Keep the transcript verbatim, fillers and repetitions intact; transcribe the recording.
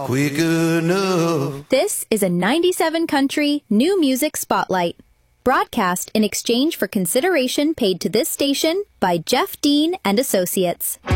quick enough. This is a ninety-seven Country New Music Spotlight, broadcast in exchange for consideration paid to this station by Jeff Dean and Associates.